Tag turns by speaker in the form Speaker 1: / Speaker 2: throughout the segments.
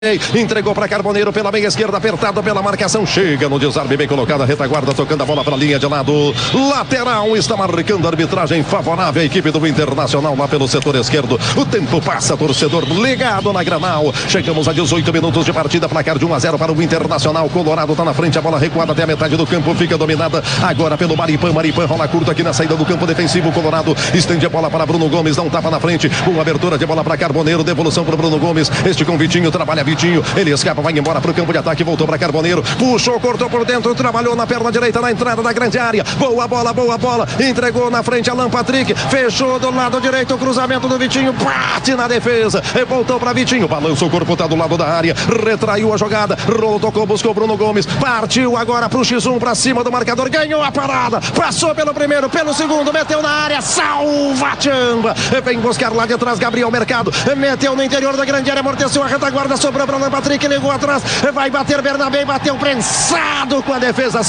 Speaker 1: Entregou para Carboneiro pela meia esquerda, apertado pela marcação, chega no desarme, bem colocada, retaguarda, tocando a bola para a linha de lado, lateral, está marcando a arbitragem favorável à equipe do Internacional lá pelo setor esquerdo. O tempo passa, torcedor ligado na Granal. Chegamos a 18 minutos de partida, placar de 1-0 para o Internacional. Colorado está na frente, a bola recuada até a metade do campo, fica dominada agora pelo Maripan rola curto aqui na saída do campo defensivo. Colorado estende a bola para Bruno Gomes, dá um tapa na frente, com abertura de bola para Carboneiro, devolução para Bruno Gomes, este com Vitinho, trabalha Vitinho, ele escapa, vai embora para o campo de ataque, voltou para Carboneiro, puxou, cortou por dentro, trabalhou na perna direita, na entrada da grande área, boa bola, entregou na frente Alan Patrick, fechou do lado direito, o cruzamento do Vitinho, bate na defesa, e voltou para Vitinho, balança o corpo, tá do lado da área, retraiu a jogada, rolou, tocou, buscou Bruno Gomes, partiu agora pro X1, para cima do marcador, ganhou a parada, passou pelo primeiro, pelo segundo, meteu na área, salva Tchamba, vem buscar lá de trás Gabriel Mercado, meteu no interior da grande área, amorteceu a retaguarda, sobrou para Alan Patrick, ligou atrás, vai bater Bernabé, bateu prensado com a defesa,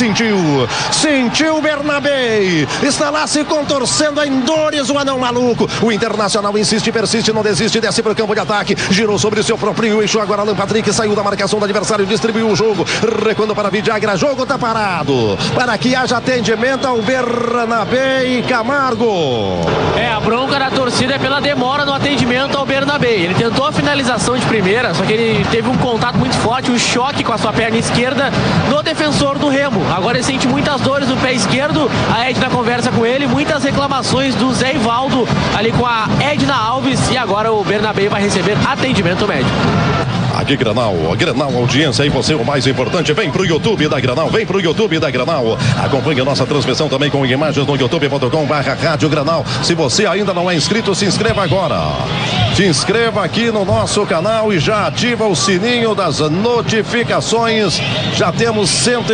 Speaker 1: sentiu Bernabé, está lá se contorcendo em dores o anão maluco, o Internacional insiste, persiste, não desiste, desce para o campo de ataque, girou sobre o seu próprio eixo, agora Alan Patrick saiu da marcação do adversário, distribuiu o jogo, recuando para Vidagra, jogo tá parado, para que haja atendimento ao Bernabé e Camargo.
Speaker 2: A bronca da torcida é pela demora no atendimento ao Bernabé, ele tentou a finalização de primeira, só que ele teve um contato muito forte, um choque com a sua perna esquerda no defensor do Remo. Agora ele sente muitas dores no pé esquerdo, a Edna conversa com ele, muitas reclamações do Zé Ivaldo ali com a Edna Alves, e agora o Bernabé vai receber atendimento médico.
Speaker 1: Aqui Granal, audiência, e você o mais importante, vem pro YouTube da Granal, acompanhe a nossa transmissão também com imagens no youtube.com/Rádio Granal. Se você ainda não é inscrito, se inscreva agora. Se inscreva aqui no nosso canal e já ativa o sininho das notificações. Já temos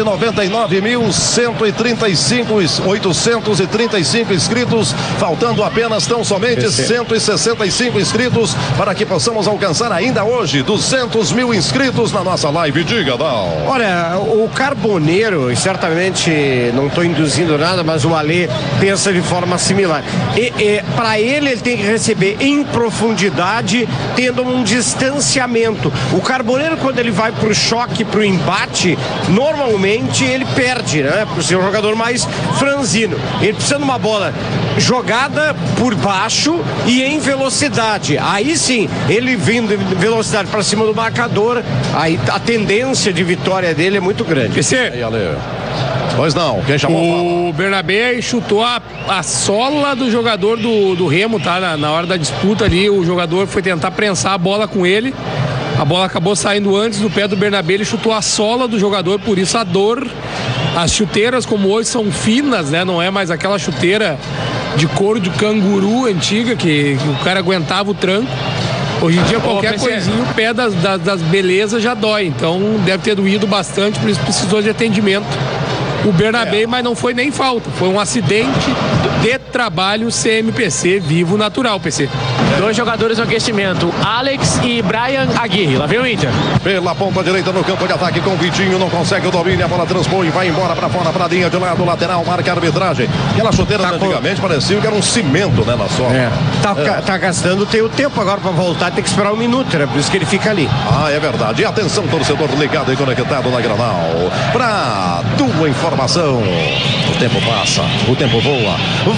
Speaker 1: 199.835 inscritos, faltando apenas tão somente 165 inscritos para que possamos alcançar ainda hoje 200 mil inscritos na nossa live. Diga, Dal.
Speaker 3: Olha, o Carboneiro, certamente não estou induzindo nada, mas o Alê pensa de forma similar. Para ele tem que receber em profundidade, tendo um distanciamento. O Carboneiro, quando ele vai para o choque, para o embate, normalmente ele perde, né? Por ser um jogador mais franzino. Ele precisa de uma bola jogada por baixo e em velocidade. Aí sim, ele vindo em velocidade para cima do marcador, aí a tendência de vitória dele é muito grande.
Speaker 1: Pois não, quem chamou?
Speaker 4: O Bernabé chutou a sola do jogador do Remo, tá? Na hora da disputa ali, o jogador foi tentar prensar a bola com ele. A bola acabou saindo antes do pé do Bernabé, ele chutou a sola do jogador, por isso a dor. As chuteiras como hoje são finas, né? Não é mais aquela chuteira de couro de canguru antiga que o cara aguentava o tranco. Hoje em dia qualquer coisinha, o pé das belezas já dói, então deve ter doído bastante, por isso precisou de atendimento. O Bernabé, mas não foi nem falta, foi um acidente de trabalho CMPC, vivo natural, PC.
Speaker 2: Dois jogadores no aquecimento, Alex e Brian Aguirre. Lá vem o Inter.
Speaker 1: Pela ponta direita no campo de ataque com o Vitinho, não consegue o domínio, a bola transpõe, vai embora para fora, pra linha de lado, lateral, marca a arbitragem. Aquela chuteira antigamente parecia que era um cimento, né, na sola.
Speaker 3: Tá gastando, tem o tempo agora para voltar, tem que esperar um minuto, né? Por isso que ele fica ali.
Speaker 1: É verdade. E atenção, torcedor ligado e conectado na Granal. Pra tua informação, o tempo passa, o tempo voa.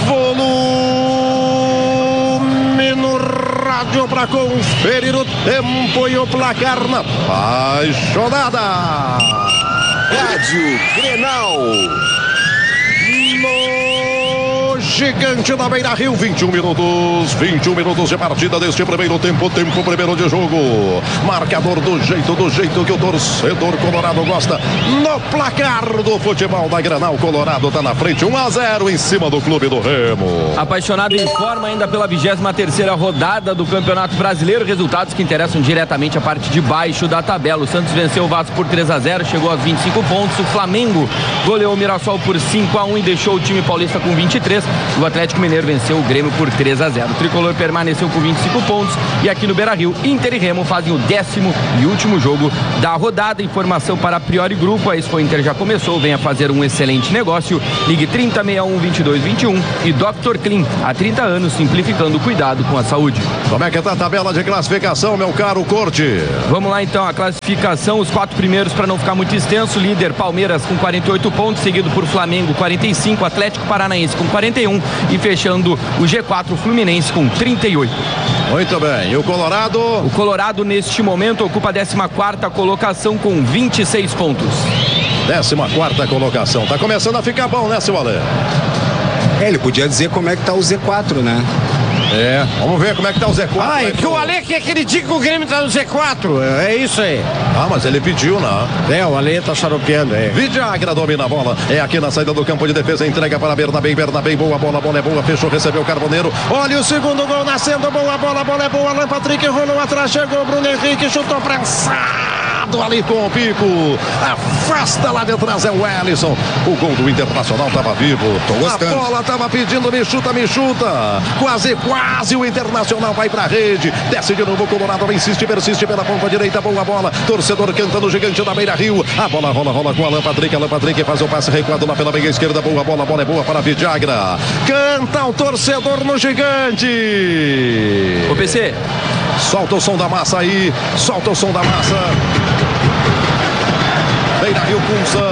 Speaker 1: Volume no rádio para conferir o tempo e o placar na apaixonada Rádio Grenal. Gigante da Beira-Rio, 21 minutos de partida deste primeiro tempo primeiro de jogo. Marcador do jeito que o torcedor colorado gosta. No placar do futebol da Granal, Colorado tá na frente, 1-0 em cima do clube do Remo.
Speaker 5: Apaixonado informa ainda pela 23ª rodada do Campeonato Brasileiro, resultados que interessam diretamente a parte de baixo da tabela. O Santos venceu o Vasco por 3-0, chegou aos 25 pontos. O Flamengo goleou o Mirassol por 5-1 e deixou o time paulista com 23. O Atlético Mineiro venceu o Grêmio por 3-0. O tricolor permaneceu com 25 pontos e aqui no Beira-Rio, Inter e Remo fazem o 10º e último jogo da rodada. Informação para a Priori Grupo, a Expo Inter já começou, venha fazer um excelente negócio. Ligue 3061-2221 e Dr. Clean, há 30 anos simplificando o cuidado com a saúde.
Speaker 1: Como é que tá a tabela de classificação, meu caro Corte?
Speaker 5: Vamos lá então, a classificação, os 4 primeiros para não ficar muito extenso. Líder Palmeiras com 48 pontos, seguido por Flamengo 45, Atlético Paranaense com 41 e fechando o G4 Fluminense com 38.
Speaker 1: Muito bem, e o Colorado?
Speaker 5: O Colorado neste momento ocupa a 14ª colocação com 26 pontos.
Speaker 1: 14ª colocação, tá começando a ficar bom, né, seu Ale?
Speaker 6: Ele podia dizer como é que tá o Z4, né?
Speaker 1: Vamos ver como é que tá o Z4.
Speaker 3: Ai, que o Ale quer que ele diga que o Grêmio tá no Z4. É isso aí.
Speaker 1: Ah, mas ele pediu, né?
Speaker 3: O Ale tá xaropeando,
Speaker 1: Vidagra domina a bola. É aqui na saída do campo de defesa. Entrega para Bernabé. Bernabé, boa bola. A bola é boa. Fechou, recebeu o Carboneiro. Olha o segundo gol nascendo. Boa bola. A bola é boa. Alan Patrick rolou atrás. Chegou o Bruno Henrique. Chutou prensado ali com o Pico. Afasta lá de trás é o Ellison. O gol do Internacional tava vivo.
Speaker 6: Tô gostando.
Speaker 1: A bola tava pedindo me chuta. Quase o Internacional vai pra rede. Desce de novo o Colorado. Insiste, persiste pela ponta direita. Boa bola. Torcedor cantando gigante da Beira-Rio. A bola rola com Alan Patrick. Alan Patrick faz o passe recuado lá pela meia esquerda. Boa bola. A bola é boa para Vidagra. Canta o torcedor no gigante.
Speaker 5: Ô PC,
Speaker 1: solta o som da massa aí. Solta o som da massa. Beira-Rio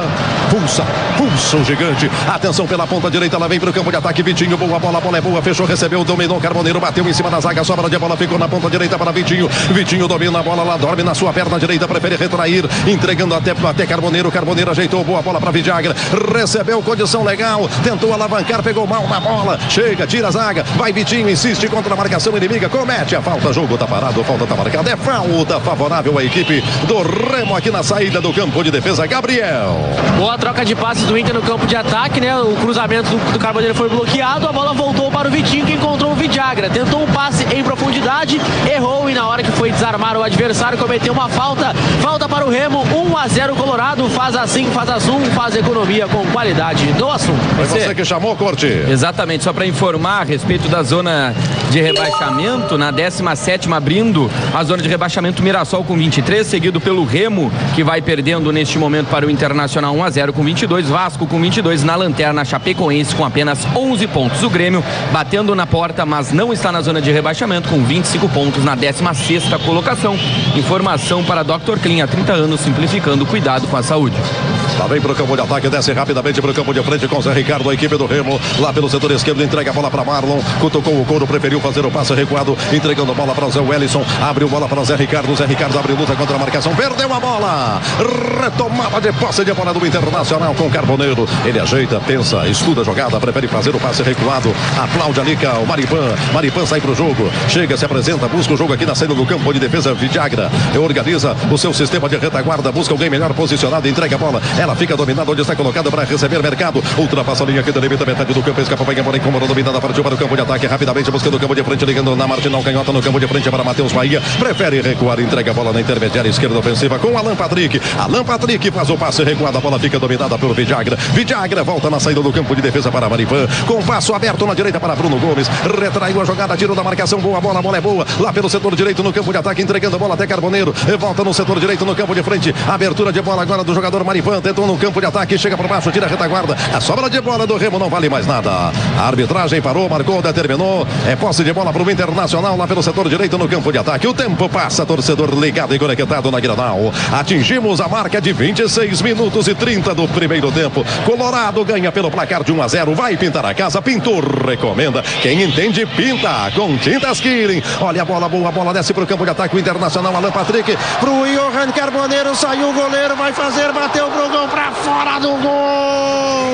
Speaker 1: pulsa o gigante. Atenção pela ponta direita, ela vem pro campo de ataque. Vitinho, boa bola, a bola é boa. Fechou, recebeu, dominou. Carboneiro bateu em cima da zaga. Sobra de bola, ficou na ponta direita para Vitinho. Vitinho domina a bola, lá dorme na sua perna direita. Prefere retrair, entregando até Carboneiro. Carboneiro ajeitou, boa bola para Vidagra. Recebeu condição legal, tentou alavancar, pegou mal na bola. Chega, tira a zaga. Vai Vitinho, insiste contra a marcação inimiga. Comete a falta, jogo tá parado, falta tá marcada. É falta favorável à equipe do Remo aqui na saída do campo de defesa. Gabriel.
Speaker 2: Boa troca de passes do Inter no campo de ataque, né? O cruzamento do Carboneiro foi bloqueado, a bola voltou para o Vitinho, que encontrou o Vidagra. Tentou um passe em profundidade, errou e na hora que foi desarmar o adversário cometeu uma falta. Falta para o Remo, 1-0 Colorado. Faz assim, faz assum, faz economia com qualidade do assunto.
Speaker 1: Foi você que chamou, Corte.
Speaker 5: Exatamente, só para informar a respeito da zona de rebaixamento, na 17ª abrindo a zona de rebaixamento Mirassol com 23, seguido pelo Remo, que vai perdendo neste momento para o Internacional 1-0 com 22, Vasco com 22, na lanterna Chapecoense com apenas 11 pontos. O Grêmio batendo na porta, mas não está na zona de rebaixamento com 25 pontos na 16ª colocação. Informação para Dr. Clean, há 30 anos simplificando o cuidado com a saúde.
Speaker 1: Lá vem pro campo de ataque, desce rapidamente pro campo de frente com o Zé Ricardo, a equipe do Remo, lá pelo setor esquerdo, entrega a bola para Marlon, cutucou o couro, preferiu fazer o passe recuado, entregando a bola para o Zé Wellison, abriu bola para o Zé Ricardo abriu luta contra a marcação, perdeu a bola, retomada de posse de bola do Internacional com Carboneiro, ele ajeita, pensa, estuda a jogada, prefere fazer o passe recuado, aplaude ali o Maripan sai pro jogo, chega, se apresenta, busca o jogo aqui na saída do campo de defesa. Vidagra organiza o seu sistema de retaguarda, busca alguém melhor posicionado, entrega a bola, ela fica dominada onde está colocada para receber Mercado, ultrapassa a linha que delimita metade do campo, escapa bem, porém como dominada, partiu para o campo de ataque, rapidamente buscando o campo de frente, ligando na marginal canhota no campo de frente para Matheus Bahia, prefere recuar, entrega a bola na intermediária esquerda ofensiva com Alan Patrick faz o passe recuado, a bola fica dominada pelo Vidagra volta na saída do campo de defesa para Maripan, com passo aberto na direita para Bruno Gomes, retraiu a jogada, tiro da marcação, boa bola, a bola é boa, lá pelo setor direito no campo de ataque, entregando a bola até Carboneiro, volta no setor direito no campo de frente, abertura de bola agora do jogador Maripan, tentou no campo de ataque, chega por baixo, tira a retaguarda, a sobra de bola do Remo não vale mais nada, a arbitragem parou, marcou, determinou, é posse de bola para o Internacional lá pelo setor direito no campo de ataque, o tempo passa, torcedor ligado e conectado na Granal, atingimos a marca de 26 minutos e 30 do primeiro tempo, Colorado ganha pelo placar de 1-0, vai pintar a casa, pintor recomenda, quem entende pinta, com tintas Killing, olha a bola boa, a bola desce para o campo de ataque, o Internacional, Alan Patrick, pro Johan Carboneiro, saiu o goleiro, vai fazer, bateu pro gol, pra fora do gol,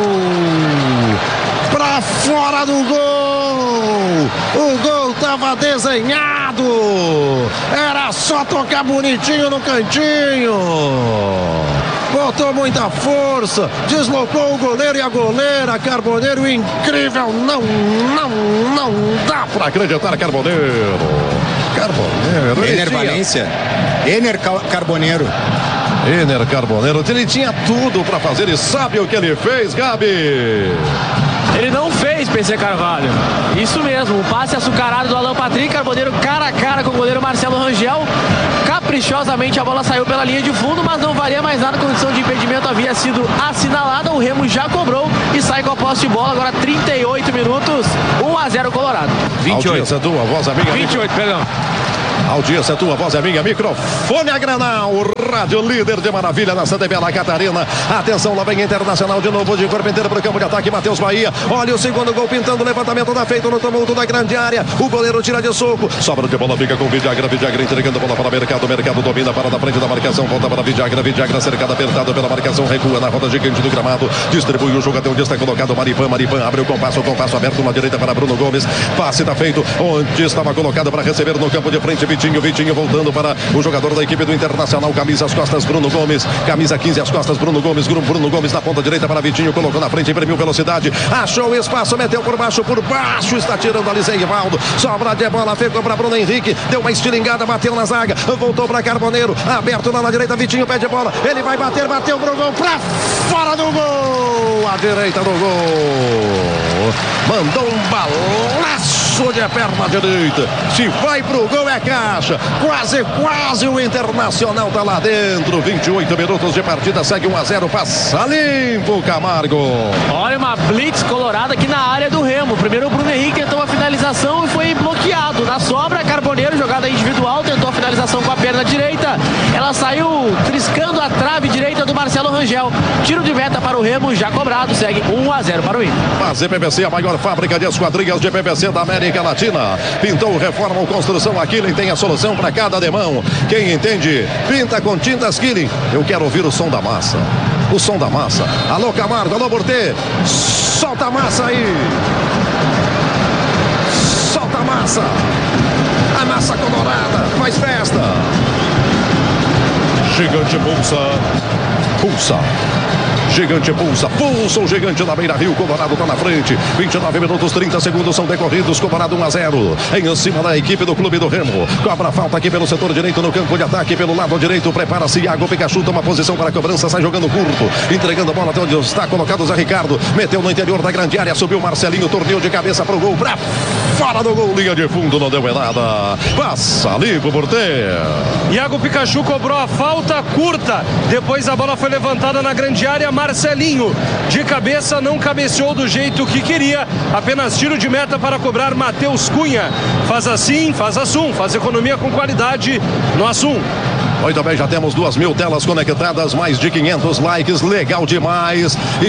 Speaker 1: pra fora do gol, o gol tava desenhado, era só tocar bonitinho no cantinho, botou muita força, deslocou o goleiro e a goleira, Carboneiro, incrível, não dá pra acreditar, Carboneiro,
Speaker 6: Ener Valência, Ener Carboneiro,
Speaker 1: ele tinha tudo pra fazer e sabe o que ele fez, Gabi?
Speaker 2: Ele não fez, PC Carvalho. Isso mesmo, o passe açucarado do Alan Patrick, Carboneiro cara a cara com o goleiro Marcelo Rangel. Caprichosamente a bola saiu pela linha de fundo, mas não valia mais nada, a condição de impedimento havia sido assinalada, o Remo já cobrou e sai com a posse de bola, agora 38 minutos, 1-0 Colorado.
Speaker 1: 28. Audiência tua, voz amiga.
Speaker 2: 28, perdão.
Speaker 1: Audiência tua, voz é minha, microfone a Granal, rádio líder de maravilha na Santa Bela Catarina. Atenção, lá vem Internacional de novo, de corpo inteiro para o campo de ataque, Matheus Bahia. Olha o segundo gol pintando, o levantamento da feito no tumulto da grande área. O goleiro tira de soco, sobra de bola, fica com Vidagra entregando a bola para Mercado domina para da frente da marcação, volta para Vidagra cercado, apertado pela marcação, recua na roda gigante do gramado, distribui o jogo até onde está colocado Maripan abre o compasso aberto na direita para Bruno Gomes, passe está feito, onde estava colocado para receber no campo de frente, Vitinho voltando para o jogador da equipe do Internacional, camisa às costas, Bruno Gomes, camisa 15 às costas, Bruno Gomes na ponta direita para Vitinho, colocou na frente, imprimiu velocidade, achou o espaço, meteu por baixo, está tirando ali Zé Ivaldo, sobra de bola, ficou para Bruno Henrique, deu uma estilingada, bateu na zaga, voltou para Carboneiro, aberto lá na direita, Vitinho pede bola, ele vai bateu pro gol, para fora do gol, à direita do gol, mandou um balaço de perna direita, se vai pro gol é caixa, quase o Internacional tá lá dentro, 28 minutos de partida, segue 1-0, passa limpo Camargo.
Speaker 2: Olha uma blitz colorada aqui na área do Remo, primeiro o Bruno Henrique tentou a finalização e foi bloqueado, na sobra Carboneiro, jogada individual, tentou a finalização com a perna direita, ela saiu triscando a trave direita do Marcelo Rangel, tiro de meta para o Remo, já cobrado, segue 1-0 para o Inter.
Speaker 1: Base PVC, a maior fábrica de esquadrias de PVC da América Latina, pintou, reforma ou construção, Killing tem a solução para cada demão, quem entende, pinta com tintas Killing. Eu quero ouvir o som da massa, alô Camargo, alô Bortê, solta a massa aí, solta a massa colorada, faz festa, gigante pulsa, Gigante pulsa o gigante da Beira-Rio, Colorado tá na frente, 29 minutos, 30 segundos são decorridos, Colorado 1-0, em cima da equipe do Clube do Remo, cobra a falta aqui pelo setor direito no campo de ataque, pelo lado direito, prepara-se Iago Pikachu, toma posição para a cobrança, sai jogando curto, entregando a bola até onde está colocado o Zé Ricardo, meteu no interior da grande área, subiu Marcelinho, torneou de cabeça pro gol, pra fora do gol, linha de fundo, não deu nada, passa ali pro Bortê.
Speaker 7: Iago Pikachu cobrou a falta curta, depois a bola foi levantada na grande área, Marcelinho de cabeça não cabeceou do jeito que queria, apenas tiro de meta para cobrar Matheus Cunha. Faz assim, faz Assum, faz economia com qualidade no Assum.
Speaker 1: Muito bem, já temos 2.000 telas conectadas, mais de 500 likes, legal demais. E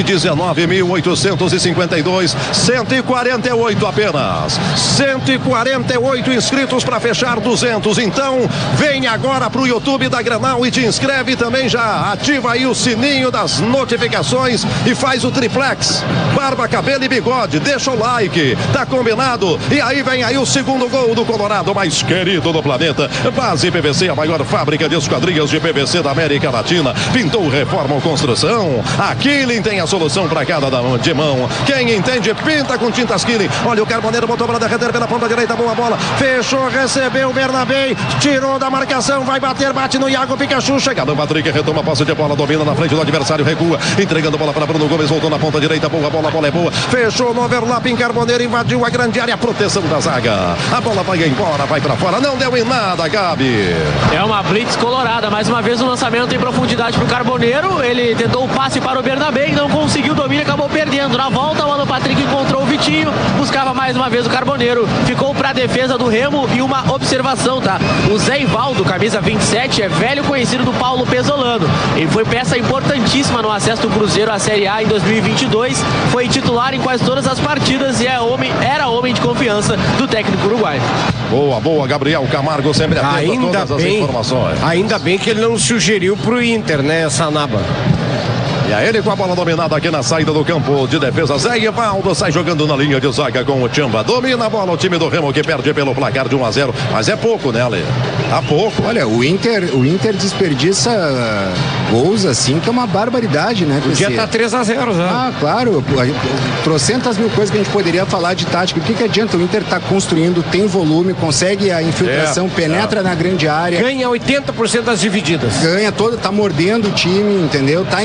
Speaker 1: 19.852, 148 apenas. 148 inscritos para fechar 200. Então, vem agora para o YouTube da Granal e te inscreve também já. Ativa aí o sininho das notificações e faz o triplex. Barba, cabelo e bigode, deixa o like. Tá combinado? E aí vem aí o segundo gol do Colorado, mais querido do planeta. Base PVC, a maior fábrica de esquadrias de PVC da América Latina, pintou, reforma ou construção, a Killing tem a solução para cada de mão, quem entende pinta com tintas Killing. Olha o Carboneiro, botou para derreter pela ponta direita, boa bola, fechou, recebeu o Bernabé, tirou da marcação, vai bater, bate no Iago Pikachu, chegada o Patrick, retoma a posse de bola, domina na frente do adversário, recua, entregando a bola para Bruno Gomes, voltou na ponta direita, boa bola, a bola é boa, fechou no overlapping, Carboneiro invadiu a grande área, proteção da zaga, a bola vai embora, vai para fora, não deu em nada, Gabi.
Speaker 2: É uma blitz colorada, mais uma vez um lançamento em profundidade para o Carboneiro, ele tentou o passe para o Bernabé, não conseguiu o domínio, acabou perdendo. Na volta o Alan Patrick encontrou o Vitinho, buscava mais uma vez o Carboneiro, ficou para a defesa do Remo. E uma observação, tá? O Zé Ivaldo, camisa 27, é velho conhecido do Paulo Pesolano, ele foi peça importantíssima no acesso do Cruzeiro à Série A em 2022, foi titular em quase todas as partidas e era homem de confiança do técnico uruguaio.
Speaker 1: Boa, Gabriel Camargo sempre atento a todas as informações.
Speaker 3: Ainda bem que ele não sugeriu pro Inter, né, Sanaba?
Speaker 1: E a ele com a bola dominada aqui na saída do campo de defesa. Zé Ivaldo sai jogando na linha de zaga com o Tchamba. Domina a bola o time do Remo que perde pelo placar de 1-0. Mas é pouco, né, Ale? Tá pouco.
Speaker 6: Olha, o Inter desperdiça gols assim, que é uma barbaridade, né?
Speaker 3: Podia estar 3-0 já.
Speaker 6: Ah, claro. Trocentas mil coisas que a gente poderia falar de tática. O que adianta? O Inter tá construindo, tem volume, consegue a infiltração, penetra na grande área.
Speaker 3: Ganha 80% das divididas.
Speaker 6: Ganha toda, tá mordendo o time, entendeu? Tá encaixado.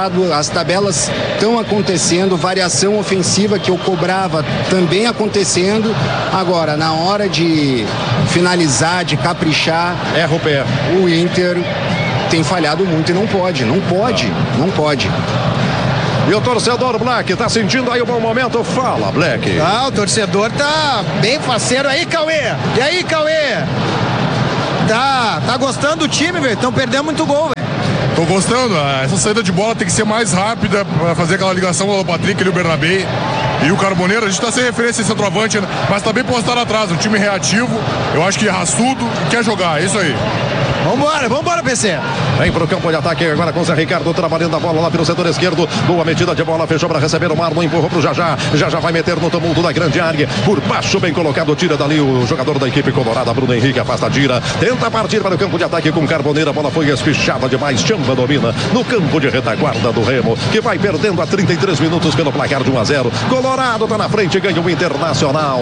Speaker 6: caprichado, as tabelas estão acontecendo, variação ofensiva que eu cobrava também acontecendo. Agora, na hora de finalizar, de caprichar,
Speaker 1: erra o pé.
Speaker 6: O Inter tem falhado muito e não pode.
Speaker 1: E o torcedor Black tá sentindo aí um bom momento? Fala, Black.
Speaker 8: O torcedor tá bem faceiro aí, Cauê. E aí, Cauê? Tá gostando do time, velho? Estão perdendo muito gol, velho.
Speaker 9: Tô gostando. Essa saída de bola tem que ser mais rápida para fazer aquela ligação com o Patrick e o Bernabé. E o Carboneiro, a gente tá sem referência em centroavante, mas tá bem postado atrás. Um time reativo, eu acho que raçudo e quer jogar. É isso aí.
Speaker 8: Vambora, PC.
Speaker 1: Vem pro campo de ataque agora com o Zé Ricardo trabalhando a bola lá pelo setor esquerdo. Boa metida de bola, fechou para receber o Marlon, empurrou pro Jajá. Jajá vai meter no tumulto da grande área. Por baixo, bem colocado, tira dali o jogador da equipe colorada, Bruno Henrique, afasta, tira. Tenta partir para o campo de ataque com Carboneiro. A bola foi espichada demais. Chamba domina no campo de retaguarda do Remo, que vai perdendo a 33 minutos pelo placar de 1-0. Colorado tá na frente, ganha o Internacional.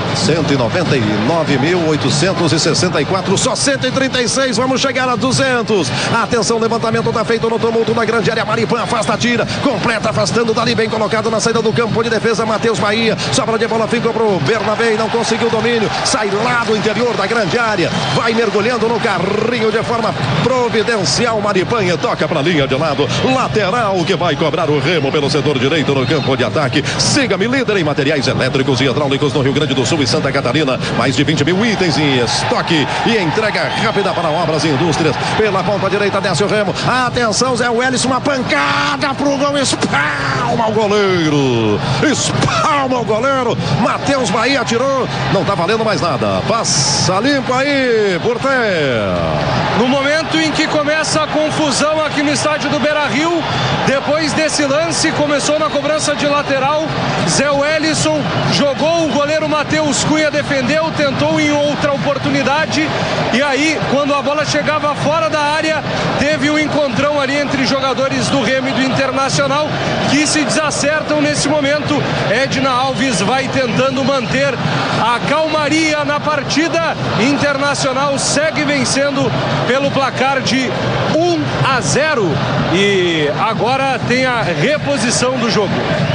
Speaker 1: 199.864, só 136. Vamos chegar a 200. Atenção, levantamento tá feito no tumulto da grande área. Maripan afasta, tira, completa, afastando dali, bem colocado na saída do campo de defesa. Matheus Bahia, sobra de bola, ficou pro Bernabé, não conseguiu o domínio, sai lá do interior da grande área, vai mergulhando no carrinho de forma providencial. Maripan e toca pra linha de lado, lateral que vai cobrar o Remo pelo setor direito no campo de ataque. Siga-me, líder em materiais elétricos e hidráulicos no Rio Grande do Sul e Santa Catarina. Mais de 20 mil itens em estoque e entrega rápida para obras e indústrias. Pela ponta direita desce o Remo. Atenção, Zé Wellison, uma pancada pro gol. Espalma o goleiro. Espalma o goleiro. Matheus Bahia atirou. Não tá valendo mais nada. Passa limpo aí, por terra.
Speaker 7: No momento em que começa a confusão aqui no estádio do Beira-Rio, depois desse lance, começou na cobrança de lateral. Zé Wellison jogou, o goleiro Matheus Cunha defendeu, tentou em outra oportunidade. E aí, quando a bola chegava fora da área, teve um encontrão ali entre jogadores do Remo e do Internacional que se desacertam nesse momento. Edna Alves vai tentando manter a calmaria na partida. Internacional segue vencendo pelo placar de 1-0 e agora tem a reposição do jogo.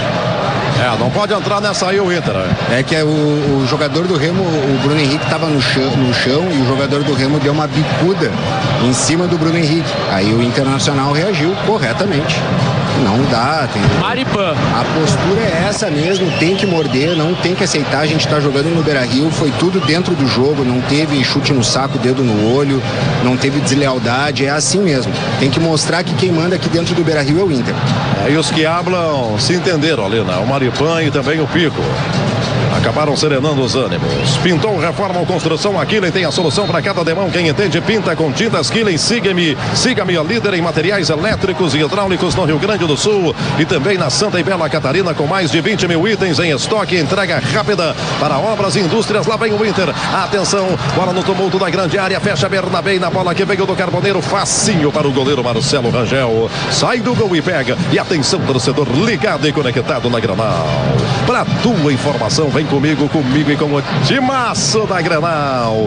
Speaker 1: Não pode entrar nessa aí o Inter.
Speaker 6: É que o jogador do Remo, o Bruno Henrique, estava no chão e o jogador do Remo deu uma bicuda em cima do Bruno Henrique. Aí o Internacional reagiu corretamente. Não dá.
Speaker 2: Maripan.
Speaker 6: A postura é essa mesmo, tem que morder, não tem que aceitar. A gente tá jogando no Beira-Rio, foi tudo dentro do jogo, não teve chute no saco, dedo no olho, não teve deslealdade, é assim mesmo. Tem que mostrar que quem manda aqui dentro do Beira-Rio é o Inter.
Speaker 1: E os que hablam se entenderam ali, né? O Maripan e também o Pico. Acabaram serenando os ânimos. Pintou, reforma ou construção, a Killen tem a solução para cada demão. Quem entende, pinta com tintas Killen. Siga-me, a líder em materiais elétricos e hidráulicos no Rio Grande do Sul e também na Santa e Bela Catarina, com mais de 20 mil itens em estoque. Entrega rápida para obras e indústrias. Lá vem o Inter. Atenção, bola no tumulto da grande área. Fecha Bernabé na bola que veio do Carboneiro. Facinho para o goleiro Marcelo Rangel. Sai do gol e pega. E atenção, torcedor ligado e conectado na Granal. Para tua informação, vem comigo e com o timaço da Granal.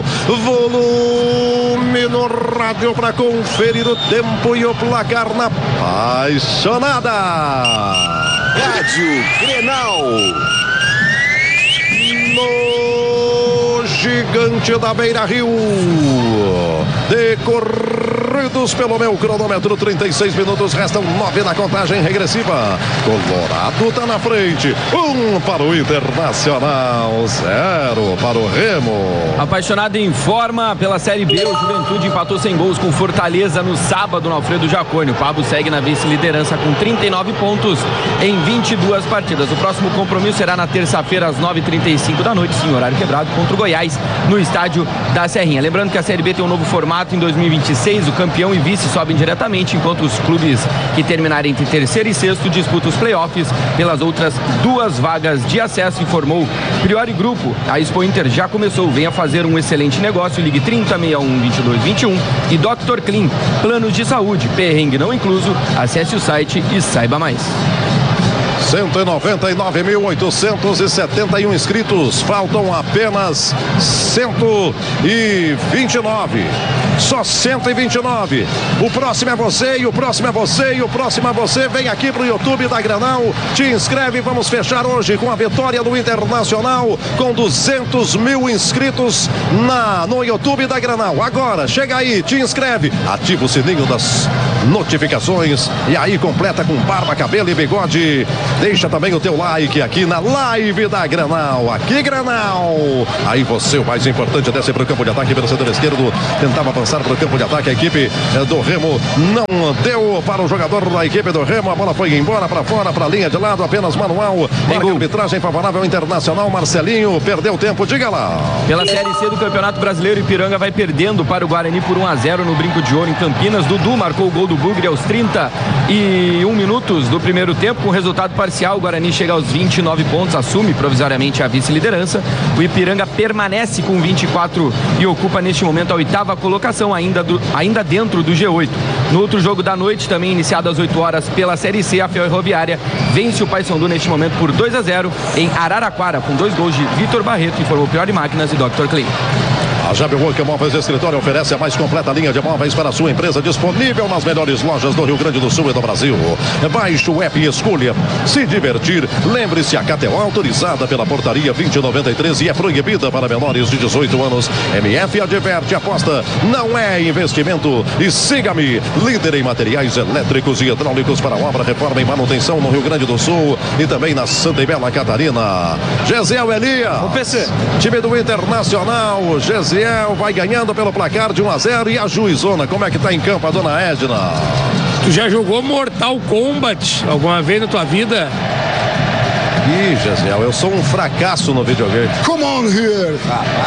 Speaker 1: Volume no rádio para conferir o tempo e o placar na apaixonada.
Speaker 10: Rádio Grenal.
Speaker 1: No gigante da Beira-Rio. Decorridos pelo meu cronômetro, 36 minutos, restam 9 na contagem regressiva. Colorado tá na frente, 1 para o Internacional, 0 para o Remo.
Speaker 5: Apaixonado em forma pela Série B, o Juventude empatou sem gols com Fortaleza no sábado no Alfredo Jaconi. O Pablo segue na vice-liderança com 39 pontos em 22 partidas. O próximo compromisso será na terça-feira às 9h35 da noite, sim, horário quebrado, contra o Goiás no estádio da Serrinha. Lembrando que a Série B tem um novo formato em 2026, o campeão e vice sobem diretamente, enquanto os clubes que terminarem entre terceiro e sexto disputam os playoffs pelas outras 2 vagas de acesso, informou Priori Grupo. A Expo Inter já começou, venha fazer um excelente negócio, ligue 3061-2221 e Dr. Clean, planos de saúde, perrengue não incluso, acesse o site e saiba mais.
Speaker 1: 199.871 inscritos, faltam apenas 129. Só 129. O próximo é você, e o próximo é você, e o próximo é você. Vem aqui pro YouTube da Granal, te inscreve. Vamos fechar hoje com a vitória do Internacional, com 200 mil inscritos no YouTube da Granal. Agora, chega aí, te inscreve, ativa o sininho das notificações e aí completa com barba, cabelo e bigode. Deixa também o teu like aqui na live da Granal. Aqui, Granal. Aí você, o mais importante, desce para o campo de ataque pelo setor esquerdo. Tentava avançar para o campo de ataque. A equipe do Remo não deu para o jogador da equipe do Remo. A bola foi embora para fora, para a linha de lado. Apenas manual. Marca a arbitragem favorável ao Internacional. Marcelinho perdeu tempo. Diga lá.
Speaker 5: Pela Série C do Campeonato Brasileiro, Ipiranga vai perdendo para o Guarani por 1-0 no Brinco de Ouro em Campinas. Dudu marcou o gol do Bugre aos 31 minutos do primeiro tempo. Com resultado parcial, o Guarani chega aos 29 pontos, assume provisoriamente a vice-liderança. O Ipiranga permanece com 24 e ocupa neste momento a 8ª colocação, ainda dentro do G8. No outro jogo da noite, também iniciado às 8 horas pela Série C, a Ferroviária vence o Paysandu neste momento por 2-0 em Araraquara, com 2 gols de Vitor Barreto, informou Pior de Máquinas e Dr. Clean.
Speaker 1: A Jabe Work Móveis Escritório oferece a mais completa linha de móveis para a sua empresa, disponível nas melhores lojas do Rio Grande do Sul e do Brasil. Baixe o app e escolha se divertir. Lembre-se, a KTO autorizada pela portaria 2093 e é proibida para menores de 18 anos. MF adverte, aposta não é investimento. E siga-me, líder em materiais elétricos e hidráulicos para obra, reforma e manutenção no Rio Grande do Sul e também na Santa e Bela Catarina. Gesiel Elias,
Speaker 7: o PC.
Speaker 1: Time do Internacional. Gesiel vai ganhando pelo placar de 1-0. E a juizona, como é que tá em campo a dona Edna?
Speaker 4: Tu já jogou Mortal Kombat alguma vez na tua vida?
Speaker 1: Ih, Gesiel, eu sou um fracasso no videogame.
Speaker 6: Come on here.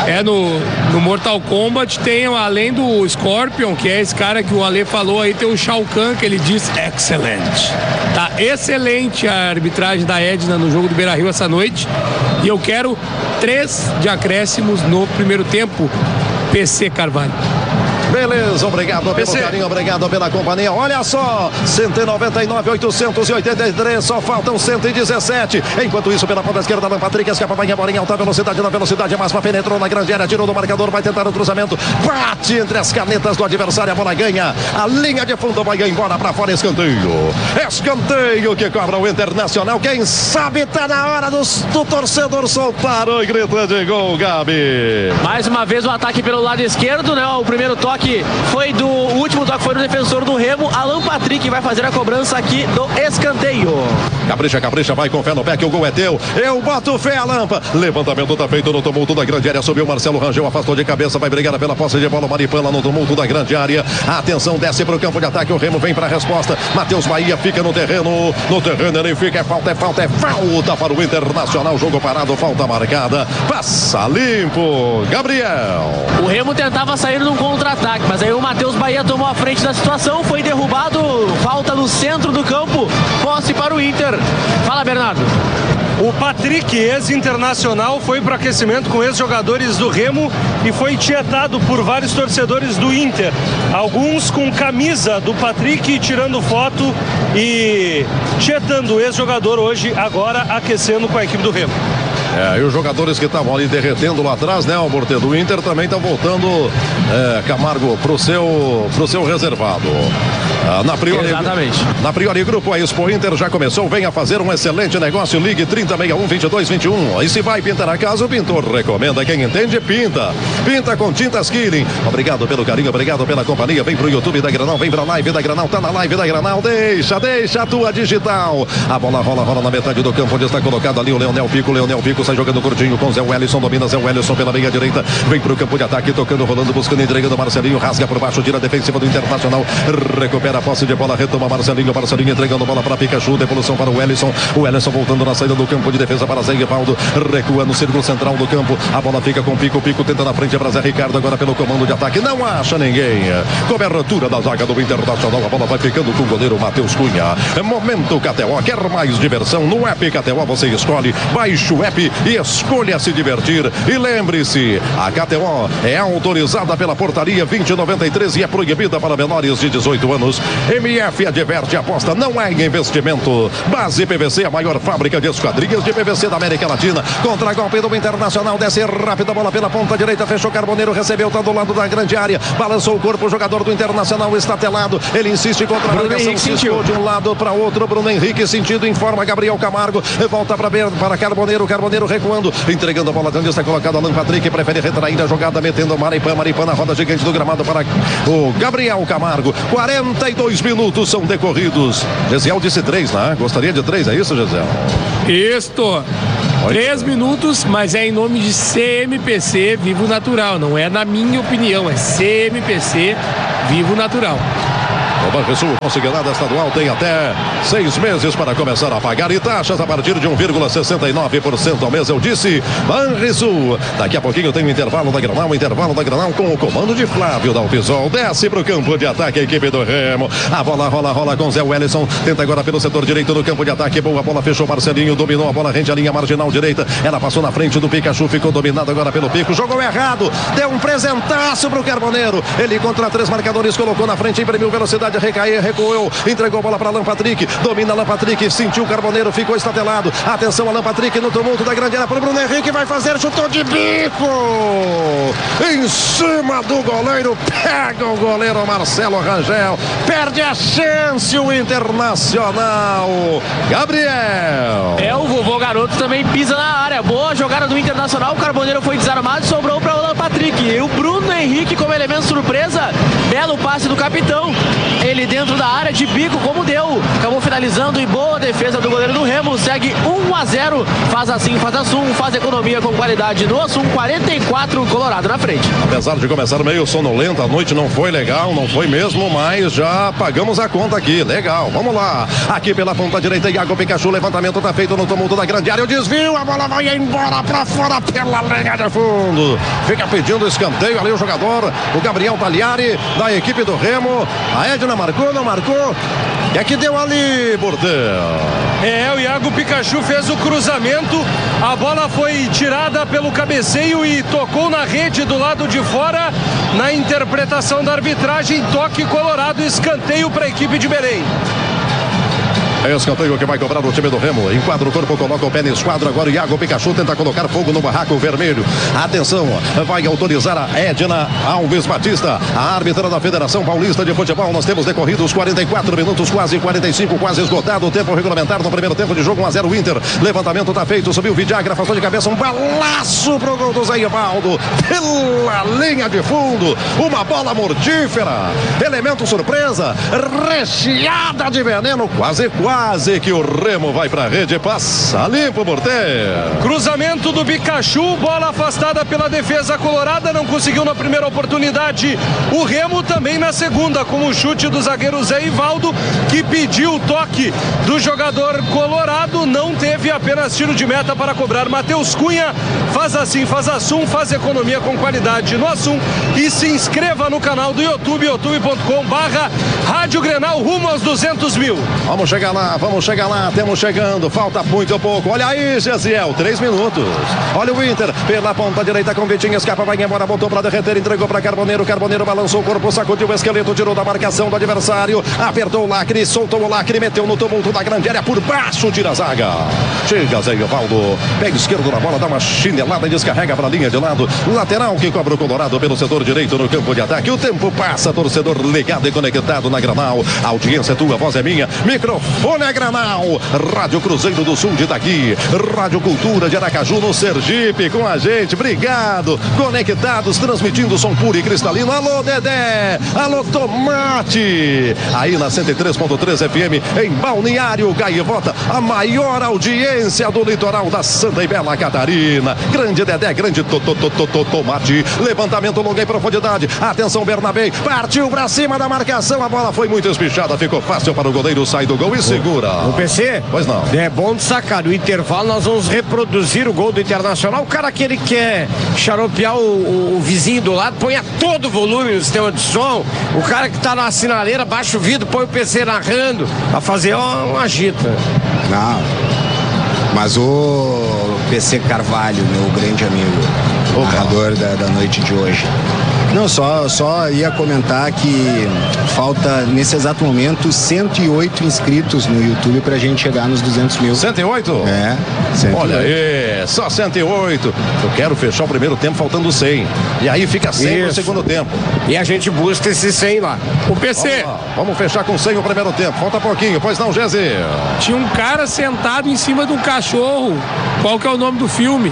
Speaker 4: No Mortal Kombat tem, além do Scorpion, que é esse cara que o Ale falou aí, tem o Shao Kahn, que ele diz excelente. Tá excelente a arbitragem da Edna no jogo do Beira-Rio essa noite. E eu quero 3 de acréscimos no primeiro tempo. PC Carvalho.
Speaker 1: Beleza, obrigado pelo carinho, obrigado pela companhia. Olha só, 199.883, só faltam 117. Enquanto isso, pela ponta esquerda, Alan Patrick escapa, vai embora em alta velocidade, na velocidade máxima, penetrou na grande área, tirou do marcador, vai tentar o cruzamento, bate entre as canetas do adversário, a bola ganha, a linha de fundo vai embora para fora, escanteio. Escanteio que cobra o Internacional, quem sabe tá na hora do torcedor soltar e grita de gol, Gabi.
Speaker 2: Mais uma vez o ataque pelo lado esquerdo, né? O primeiro toque o último toque foi no defensor do Remo. Alan Patrick vai fazer a cobrança aqui do escanteio.
Speaker 1: Capricha, capricha, vai com fé no pé que o gol é teu. Eu boto fé, Alampa. Levantamento tá feito no tumulto da grande área. Subiu Marcelo Rangel, afastou de cabeça, vai brigar pela posse de bola. Maripana no tumulto da grande área. Atenção, desce para o campo de ataque. O Remo vem para a resposta. Matheus Bahia fica no terreno. No terreno ele fica. É falta para o Internacional. Jogo parado, falta marcada. Passa limpo, Gabriel.
Speaker 2: O Remo tentava sair num contra-ataque, mas aí o Matheus Bahia tomou a frente da situação, foi derrubado, falta no centro do campo, posse para o Inter. Fala, Bernardo.
Speaker 7: O Patrick, ex-internacional, foi para aquecimento com ex-jogadores do Remo e foi tietado por vários torcedores do Inter. Alguns com camisa do Patrick, tirando foto e tietando o ex-jogador hoje, agora aquecendo com a equipe do Remo.
Speaker 1: E os jogadores que estavam ali derretendo lá atrás, né, o Morte do Inter também estão voltando, Camargo, pro seu reservado.
Speaker 2: Exatamente.
Speaker 1: Na Priori Grupo, a Expo Inter já começou, venha fazer um excelente negócio, ligue 3061-2221. E se vai pintar a casa, o pintor recomenda, quem entende, pinta. Pinta com tintas Killing. Obrigado pelo carinho, obrigado pela companhia, vem pro YouTube da Granal, vem pra live da Granal, tá na live da Granal, deixa a tua digital. A bola rola na metade do campo, onde está colocado ali o Leonel Pico sai jogando curtinho com Zé Wellison, domina Zé Wellison pela meia direita, vem pro campo de ataque, tocando, rolando, buscando, entregando Marcelinho, rasga por baixo, tira a defensiva do Internacional, recupera a posse de bola, retoma Marcelinho entregando bola para Pikachu, devolução para o Wellison voltando na saída do campo de defesa para Zé Evaldo, recua no círculo central do campo, a bola fica com Pico tenta na frente para Zé Ricardo, agora pelo comando de ataque, não acha ninguém, cobertura da zaga do Internacional, a bola vai ficando com o goleiro Matheus Cunha. Momento KTO, quer mais diversão? No app KTO você escolhe, baixe o app e escolha se divertir. E lembre-se, a KTO é autorizada pela portaria 2093 e é proibida para menores de 18 anos. Unidos. MF adverte, aposta não é em investimento. Base PVC, a maior fábrica de esquadrias de PVC da América Latina. Contra-golpe do Internacional, desce rápida bola pela ponta direita, fechou Carboneiro, recebeu, tá do lado da grande área, balançou o corpo, o jogador do Internacional está telado, ele insiste contra a marcação, ciscou de um lado para outro, Bruno Henrique sentido, informa Gabriel Camargo, volta para Carboneiro, Carboneiro recuando, entregando a bola de onde está colocado Alan Patrick, prefere retrair a jogada, metendo Maripã na roda gigante do gramado para o Gabriel Camargo. 42 minutos são decorridos. Gesiel disse 3, né? Gostaria de 3, é isso, Gesiel?
Speaker 4: Isto. 3 minutos, mas é em nome de CMPC Vivo Natural. Não é na minha opinião, é CMPC Vivo Natural.
Speaker 1: O Banrisul, consignada estadual, tem até 6 meses para começar a pagar e taxas a partir de 1,69% ao mês. Eu disse Banrisul. Daqui a pouquinho tem o intervalo da Granal com o comando de Flávio Dalpisol. Desce para o campo de ataque a equipe do Remo. A bola rola com Zé Wellison. Tenta agora pelo setor direito do campo de ataque. Boa bola, fechou Marcelinho, dominou a bola, rente a linha marginal direita. Ela passou na frente do Pikachu, ficou dominado agora pelo Pico. Jogou errado, deu um presentaço para o Carboneiro. Ele contra 3 marcadores, colocou na frente, imprimiu velocidade, recuou, entregou a bola para Alan Patrick, domina Alan Patrick, sentiu o Carboneiro, ficou estatelado. Atenção, Alan Patrick no tumulto da grande área para o Bruno Henrique, vai fazer, chutou de bico em cima do goleiro, pega o goleiro Marcelo Rangel, perde a chance o Internacional. Gabriel.
Speaker 2: O vovô garoto também pisa na área, boa jogada do Internacional, o Carboneiro foi desarmado e sobrou para o Alan Patrick, e o Bruno Henrique como elemento surpresa, belo passe do capitão, ele dentro da área de bico como deu, acabou finalizando e boa defesa do goleiro do Remo, segue 1-0, faz assim, faz Assum, faz economia com qualidade no Assum, 44, Colorado na frente.
Speaker 1: Apesar de começar meio sonolenta, a noite não foi legal, não foi mesmo, mas já pagamos a conta aqui, legal, vamos lá, aqui pela ponta direita, Iago Pikachu, levantamento tá feito no tumulto da grande área, o desvio, a bola vai embora pra fora pela linha de fundo, fica pedindo escanteio ali o jogador, o Gabriel Pagliari da equipe do Remo, a Edna marcou, não marcou, e é que deu ali, Bordel.
Speaker 7: O Iago Pikachu fez o cruzamento, a bola foi tirada pelo cabeceio e tocou na rede do lado de fora, na interpretação da arbitragem, toque Colorado, escanteio para a equipe de Belém.
Speaker 1: É escanteio que vai cobrar o time do Remo. Enquadra o corpo, coloca o pé no esquadro. Agora o Iago Pikachu tenta colocar fogo no barraco vermelho. Atenção, vai autorizar a Edna Alves Batista, a árbitra da Federação Paulista de Futebol. Nós temos decorridos 44 minutos, quase 45, quase esgotado o tempo regulamentar no primeiro tempo de jogo. 1-0 Inter. Levantamento tá feito, subiu o Vidagra, afastou de cabeça um balaço pro gol do Zé Evaldo. Pela linha de fundo, uma bola mortífera. Elemento surpresa, recheada de veneno, quase que o Remo vai pra rede, passa limpo, Morté.
Speaker 7: Cruzamento do Pikachu, bola afastada pela defesa colorada, não conseguiu na primeira oportunidade. O Remo também na segunda, com o chute do zagueiro Zé Ivaldo, que pediu o toque do jogador colorado, não teve, apenas tiro de meta para cobrar. Matheus Cunha faz assim, faz Assum, faz economia com qualidade no Assum e se inscreva no canal do YouTube, youtube.com/Rádio Grenal, rumo aos 200 mil.
Speaker 1: Vamos chegar lá, temos chegando, falta muito pouco, olha aí, Gesiel, 3 minutos, olha o Inter, pela ponta direita com Vitinho, escapa, vai embora, voltou para derreter, entregou para Carboneiro, Carboneiro balançou o corpo, sacudiu o esqueleto, tirou da marcação do adversário, apertou o lacre, soltou o lacre, meteu no tumulto da grande área, por baixo, tira a zaga, chega Zé Evaldo, pega esquerdo na bola, dá uma chinelada e descarrega para a linha de lado, lateral que cobra o Colorado pelo setor direito no campo de ataque, o tempo passa, torcedor ligado e conectado na Granal, a audiência é tua, a voz é minha, microfone é Granal, Rádio Cruzeiro do Sul de Itaqui, Rádio Cultura de Aracaju no Sergipe, com a gente, obrigado, conectados, transmitindo som puro e cristalino, alô Dedé, alô Tomate, aí na 103.3 FM, em Balneário Gaivota, a maior audiência do litoral da Santa e Bela Catarina, grande Dedé, grande Tomate, levantamento longo em profundidade, atenção Bernabé, partiu pra cima da marcação, a bola foi muito espichada, ficou fácil para o goleiro, sai do gol e segura.
Speaker 3: O PC?
Speaker 1: Pois não.
Speaker 3: É bom destacar, no intervalo nós vamos reproduzir o gol do Internacional. O cara que ele quer xaropear o vizinho do lado, põe a todo volume no sistema de som. O cara que tá na sinaleira, baixa o vidro, põe o PC narrando, pra fazer um agito.
Speaker 6: Não, mas o PC Carvalho, meu grande amigo, narrador da noite de hoje, Não, só ia comentar que falta, nesse exato momento, 108 inscritos no YouTube pra gente chegar nos 200 mil.
Speaker 1: 108?
Speaker 6: É, 108.
Speaker 1: Olha aí, só 108. Eu quero fechar o primeiro tempo faltando 100. E aí fica 100 no segundo tempo.
Speaker 3: E a gente busca esse 100 lá.
Speaker 4: O PC.
Speaker 1: Vamos fechar com 100 o primeiro tempo. Falta pouquinho, pois não, Gese?
Speaker 4: Tinha um cara sentado em cima de um cachorro. Qual que é o nome do filme?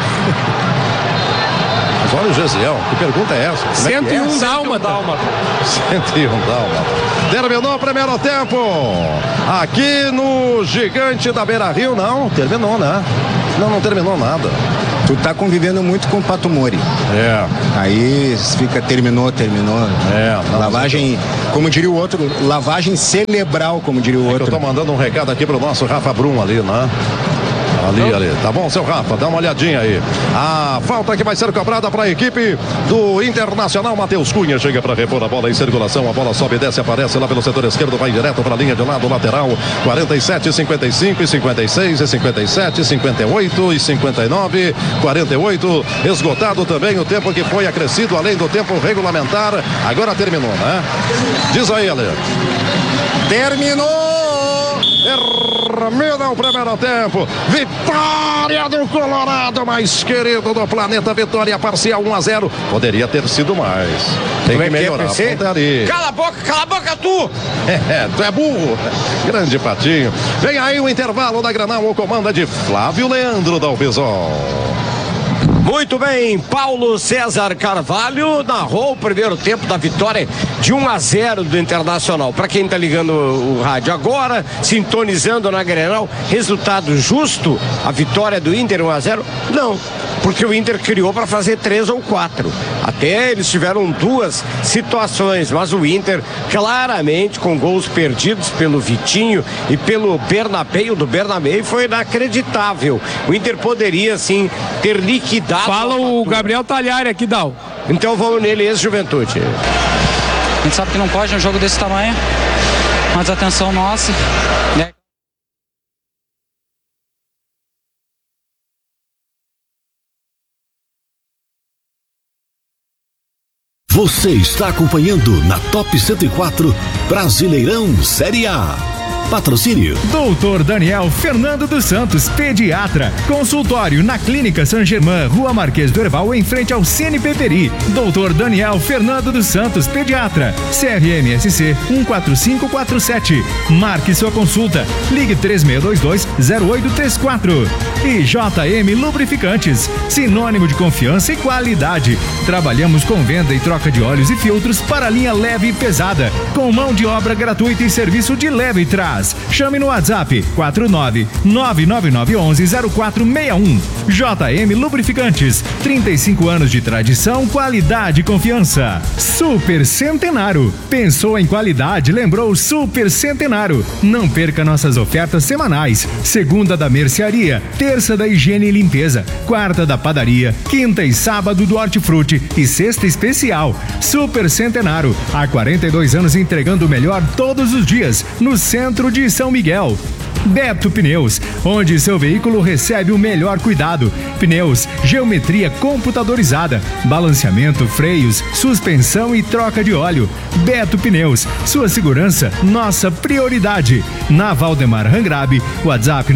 Speaker 1: Mas olha o Gesiel, que pergunta é essa? Como
Speaker 4: 101 Dálmata.
Speaker 1: 101 Dálmata. Terminou o primeiro tempo. Aqui no Gigante da Beira-Rio, não, terminou, né? Não terminou nada.
Speaker 6: Tu tá convivendo muito com o Pato Mori.
Speaker 1: É.
Speaker 6: Aí fica, terminou.
Speaker 1: É.
Speaker 6: Lavagem, como diria o outro, lavagem cerebral, como diria o outro.
Speaker 1: Eu tô mandando um recado aqui pro nosso Rafa Brum ali, né? Ali. Tá bom, seu Rafa? Dá uma olhadinha aí. A falta que vai ser cobrada para a equipe do Internacional. Matheus Cunha chega para repor a bola em circulação. A bola sobe, desce, aparece lá pelo setor esquerdo. Vai direto para a linha de lado lateral. 47, 55, 56, 57, 58 e 59. 48. Esgotado também o tempo que foi acrescido, além do tempo regulamentar. Agora terminou, né? Diz aí, Ale.
Speaker 3: Terminou!
Speaker 1: Termina o primeiro tempo. Vitória do Colorado, mais querido do planeta. Vitória parcial 1-0. Poderia ter sido mais. Tem que melhorar a pontaria.
Speaker 3: Cala a boca, tu!
Speaker 1: Tu é burro. Grande Patinho. Vem aí o intervalo da Granal. O comando é de Flávio Leandro Dalpisol.
Speaker 3: Muito bem, Paulo César Carvalho narrou o primeiro tempo da vitória de 1-0 do Internacional. Para quem está ligando o rádio agora, sintonizando na Grenal, resultado justo, a vitória do Inter 1-0? Não, porque o Inter criou para fazer 3 ou 4. Até eles tiveram 2 situações, mas o Inter claramente com gols perdidos pelo Vitinho e pelo Bernabé. O do Bernabé foi inacreditável. O Inter poderia sim ter liquidado.
Speaker 4: Fala o Gabriel Talhari aqui, Dal.
Speaker 3: Então vamos nele, ex-Juventude.
Speaker 10: A gente sabe que não pode um jogo desse tamanho, mas atenção nossa.
Speaker 11: Você está acompanhando na Top 104 Brasileirão Série A. Patrocínio
Speaker 12: Doutor Daniel Fernando dos Santos, pediatra. Consultório na Clínica San Germán, Rua Marquês do Herval, em frente ao Cine Peperi. Doutor Daniel Fernando dos Santos, pediatra. CRMSC 14547. Marque sua consulta. Ligue 3622-0834. E JM Lubrificantes, sinônimo de confiança e qualidade. Trabalhamos com venda e troca de óleos e filtros para linha leve e pesada, com mão de obra gratuita e serviço de leve e trás. Chame no WhatsApp 49999110461. JM Lubrificantes, 35 anos de tradição, qualidade e confiança. Super Centenário. Pensou em qualidade, lembrou Super Centenário. Não perca nossas ofertas semanais. Segunda da mercearia, terça da higiene e limpeza, quarta da padaria, quinta e sábado do hortifruti e sexta especial. Super Centenário, há 42 anos entregando o melhor todos os dias, no centro de São Miguel. Beto Pneus, onde seu veículo recebe o melhor cuidado. Pneus, geometria computadorizada, balanceamento, freios, suspensão e troca de óleo. Beto Pneus, sua segurança, nossa prioridade. Na Valdemar Rangrabe, WhatsApp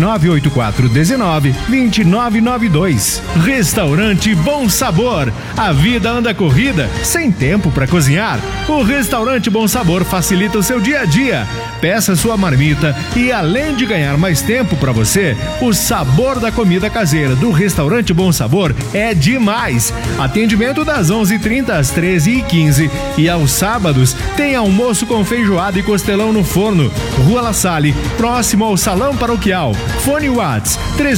Speaker 12: 984192992. Restaurante Bom Sabor, a vida anda corrida, sem tempo para cozinhar. O Restaurante Bom Sabor facilita o seu dia a dia. Peça sua marmita e, além de ganhar mais tempo para você, o sabor da comida caseira do Restaurante Bom Sabor é demais. Atendimento das 11h30 às 13h15 e aos sábados tem almoço com feijoada e costelão no forno. Rua La Salle, próximo ao Salão Paroquial. Fone Whats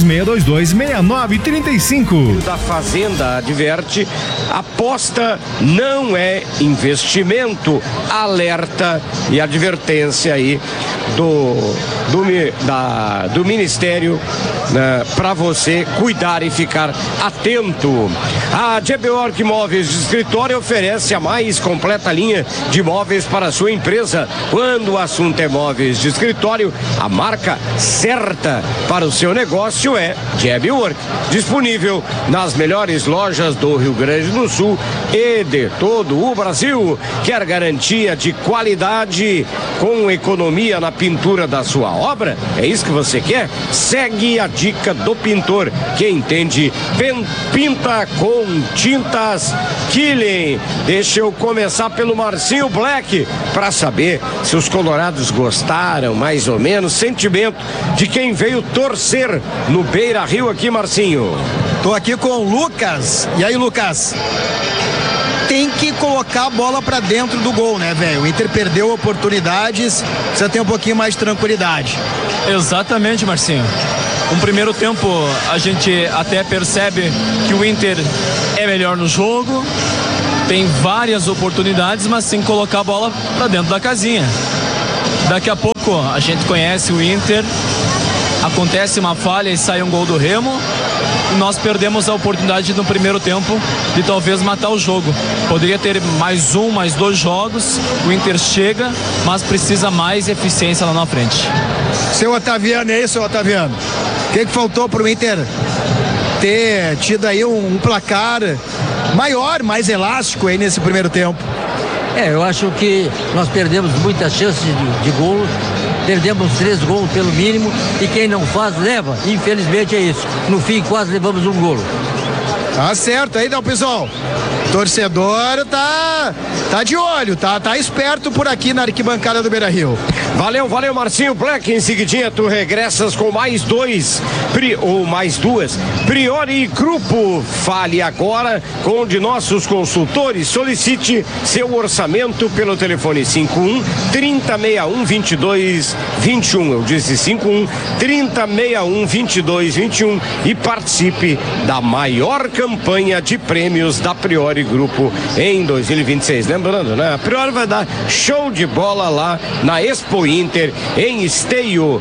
Speaker 12: 36226935.
Speaker 3: Da Fazenda adverte: aposta não é investimento. Alerta e advertência aí do do Ministério, né, para você cuidar e ficar atento. A JBWork Móveis de Escritório oferece a mais completa linha de móveis para a sua empresa. Quando o assunto é móveis de escritório, a marca certa para o seu negócio é JBWork. Disponível nas melhores lojas do Rio Grande do Sul e de todo o Brasil. Quer garantia de qualidade com economia na pintura da sua obra? É isso que você quer? Segue a dica do pintor que entende. Pinta com tintas Killing. Deixa eu começar pelo Marcinho Black para saber se os colorados gostaram, mais ou menos, sentimento de quem veio torcer no Beira Rio aqui, Marcinho.
Speaker 8: Tô aqui com o Lucas. E aí, Lucas? Tem que colocar a bola pra dentro do gol, né, velho? O Inter perdeu oportunidades, precisa ter um pouquinho mais de tranquilidade.
Speaker 13: Exatamente, Marcinho. Um primeiro tempo a gente até percebe que o Inter é melhor no jogo, tem várias oportunidades, mas sem colocar a bola pra dentro da casinha. Daqui a pouco a gente conhece o Inter, acontece uma falha e sai um gol do Remo. Nós perdemos a oportunidade no primeiro tempo de talvez matar o jogo. Poderia ter mais um, mais dois jogos. O Inter chega, mas precisa mais eficiência lá na frente.
Speaker 8: Seu Otaviano, é isso, Otaviano? O que faltou pro Inter ter tido aí um placar maior, mais elástico aí nesse primeiro tempo?
Speaker 14: Eu acho que nós perdemos muitas chances de gol. Perdemos 3 gols pelo mínimo e quem não faz leva, infelizmente é isso. No fim quase levamos um gol.
Speaker 8: Tá certo aí, Dalpizol. Torcedor tá de olho, tá esperto por aqui na arquibancada do Beira Rio.
Speaker 3: Valeu, Marcinho Black. Em seguidinha tu regressas com mais duas. Priori Grupo. Fale agora com um de nossos consultores. Solicite seu orçamento pelo telefone 51 3061 2221. Eu disse 51 3061 2221 e participe da maior campanha de prêmios da Priori Grupo em 2026. Lembrando, né? A Priori vai dar show de bola lá na Expo Inter em Esteio.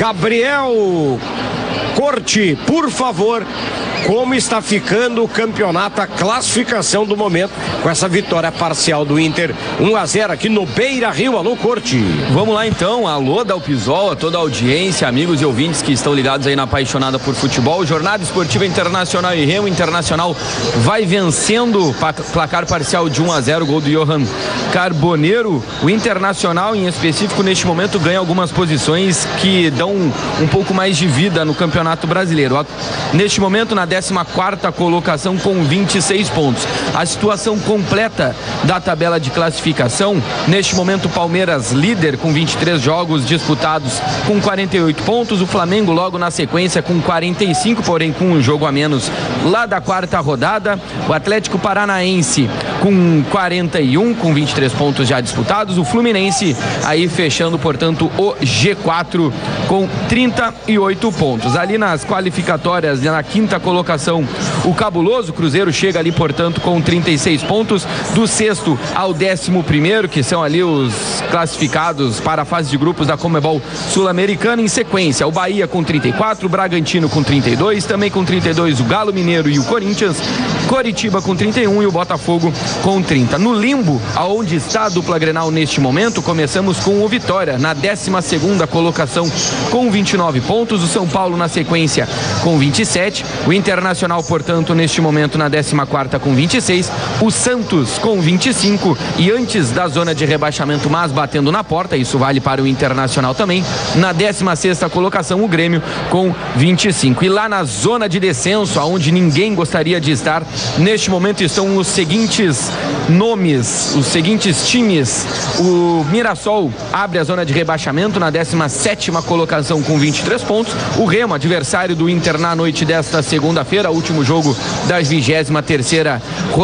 Speaker 3: Gabriel Corte, por favor, como está ficando o campeonato, a classificação do momento com essa vitória parcial do Inter 1-0 aqui no Beira Rio. Alô, Corte.
Speaker 5: Vamos lá então, alô Dalpizol, a toda a audiência, amigos e ouvintes que estão ligados aí na Apaixonada por Futebol. Jornada Esportiva Internacional e Remo. Internacional vai vencendo, placar parcial de 1-0, gol do Johan Carboneiro. O Internacional em específico neste momento ganha algumas posições que dão um pouco mais de vida no Campeonato Brasileiro. Neste momento na 14ª colocação com 26 pontos. A situação completa da tabela de classificação, neste momento o Palmeiras líder com 23 jogos disputados com 48 pontos, o Flamengo logo na sequência com 45, porém com um jogo a menos lá da 4ª rodada, o Atlético Paranaense com 41, com 23 pontos já disputados, o Fluminense aí fechando, portanto, o G4 com 38 pontos. Ali nas qualificatórias, na 5ª colocação, o cabuloso Cruzeiro chega ali, portanto, com 36 pontos, do 6º ao 11º, que são ali os classificados para a fase de grupos da Conmebol Sul-Americana. Em sequência, o Bahia com 34, o Bragantino com 32, também com 32 o Galo Mineiro e o Corinthians, Coritiba com 31 e o Botafogo com 30. No limbo, aonde está a dupla Grenal neste momento, começamos com o Vitória na 12ª colocação com 29 pontos, o São Paulo na sequência com 27, o Internacional, portanto, neste momento na 14ª com 26, o Santos com 25 e antes da zona de rebaixamento, mas batendo na porta, isso vale para o Internacional também, na 16ª colocação o Grêmio com 25. E lá na zona de descenso, aonde ninguém gostaria de estar, neste momento estão os seguintes nomes, os seguintes times. O Mirassol abre a zona de rebaixamento na 17ª colocação com 23 pontos. O Remo, adversário do Inter na noite desta segunda-feira, último jogo da 23ª rodada do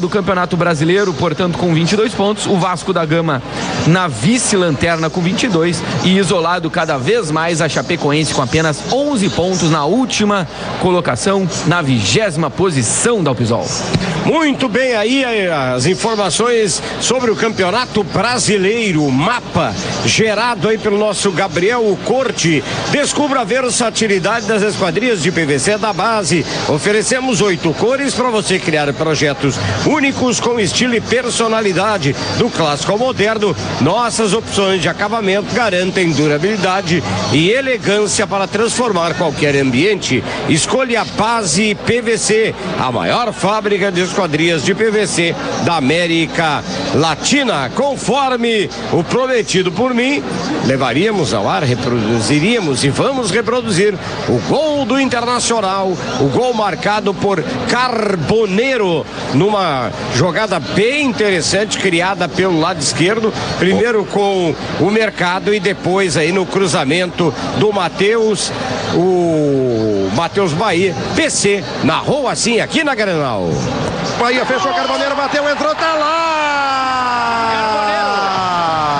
Speaker 5: do Campeonato Brasileiro, portanto com 22 pontos, o Vasco da Gama na vice-lanterna com 22 e isolado cada vez mais a Chapecoense com apenas 11 pontos na última colocação, na 20ª posição da Alpisol.
Speaker 3: Muito bem, aí as informações sobre o Campeonato Brasileiro, mapa gerado aí pelo nosso Gabriel Corte. Descubra a versatilidade das esquadrias de PVC da base. Oferecemos 8 cores para você criar projetos únicos com estilo e personalidade, do clássico ao moderno. Nossas opções de acabamento garantem durabilidade e elegância para transformar qualquer ambiente. Escolha a Base PVC, a maior fábrica de esquadrias de PVC da América Latina. Conforme o prometido por mim, levaríamos ao ar, reproduziríamos e vamos reproduzir o gol do Internacional, o gol marcado por Carboneiro, numa jogada bem interessante criada pelo lado esquerdo, primeiro com o Mercado e depois aí no cruzamento do Matheus, o Matheus Bahia, PC, narrou assim aqui na Grenal.
Speaker 1: Bahia fechou, Carboneiro bateu, entrou, tá lá!